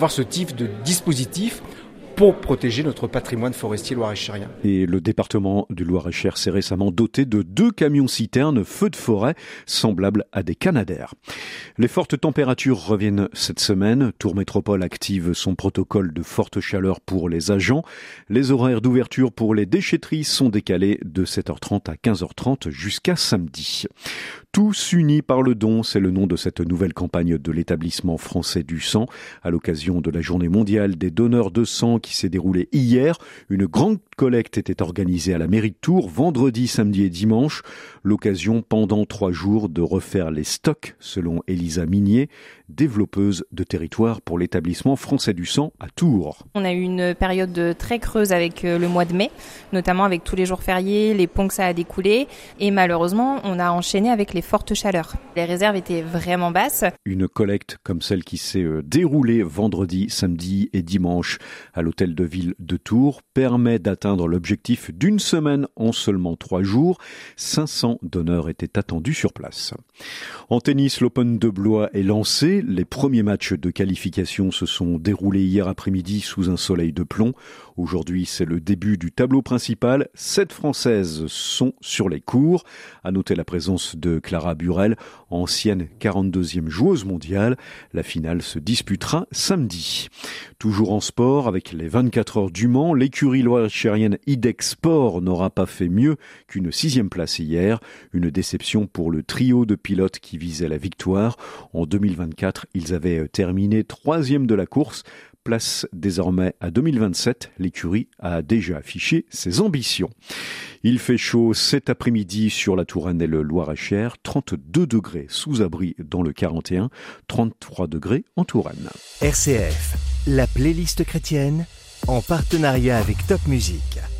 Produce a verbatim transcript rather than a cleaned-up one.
Voir ce type de dispositif pour protéger notre patrimoine forestier loir-et-chérien. Et le département du Loir-et-Cher s'est récemment doté de deux camions-citernes feux de forêt semblables à des canadaires. Les fortes températures reviennent cette semaine. Tours Métropole active son protocole de forte chaleur pour les agents. Les horaires d'ouverture pour les déchetteries sont décalés de sept heures trente à quinze heures trente jusqu'à samedi. Tous unis par le don, c'est le nom de cette nouvelle campagne de l'établissement français du sang. À l'occasion de la journée mondiale des donneurs de sang qui s'est déroulée hier, une grande collecte était organisée à la mairie de Tours vendredi, samedi et dimanche. L'occasion pendant trois jours de refaire les stocks, selon Elisa Minier, développeuse de territoire pour l'établissement français du sang à Tours. On a eu une période très creuse avec le mois de mai, notamment avec tous les jours fériés, les ponts que ça a découlé. Et malheureusement, on a enchaîné avec les fortes chaleurs. Les réserves étaient vraiment basses. Une collecte comme celle qui s'est déroulée vendredi, samedi et dimanche à l'hôtel de ville de Tours permet d'atteindre l'objectif d'une semaine en seulement trois jours. cinq cents donneurs étaient attendus sur place. En tennis, l'Open de Blois est lancé. Les premiers matchs de qualification se sont déroulés hier après-midi sous un soleil de plomb. Aujourd'hui, c'est le début du tableau principal. Sept Françaises sont sur les cours. À noter la présence de Clara Burel, ancienne quarante-deuxième joueuse mondiale. La finale se disputera samedi. Toujours en sport, avec les vingt-quatre heures du Mans, l'écurie loir-et-chérienne Idex Sport n'aura pas fait mieux qu'une sixième place hier. Une déception pour le trio de pilotes qui visait la victoire. En deux mille vingt-quatre, ils avaient terminé troisième de la course. Place désormais à deux mille vingt-sept, l'écurie a déjà affiché ses ambitions. Il fait chaud cet après-midi sur la Touraine et le Loir-et-Cher, trente-deux degrés sous abri dans le quarante et un, trente-trois degrés en Touraine. R C F, la playlist chrétienne, en partenariat avec Top Music.